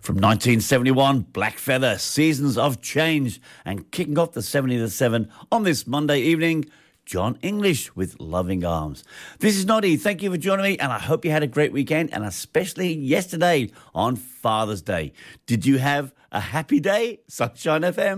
From 1971, Black Feather, Seasons of Change. And kicking off the 70 to 7 on this Monday evening, John English with Loving Arms. This is Noddy. Thank you for joining me, and I hope you had a great weekend, and especially yesterday on Father's Day. Did you have a happy day? Sunshine FM.